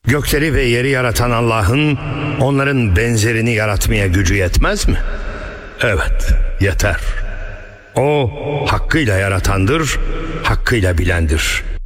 Gökleri ve yeri yaratan Allah'ın onların benzerini yaratmaya gücü yetmez mi? Evet, yeter. O hakkıyla yaratandır, hakkıyla bilendir.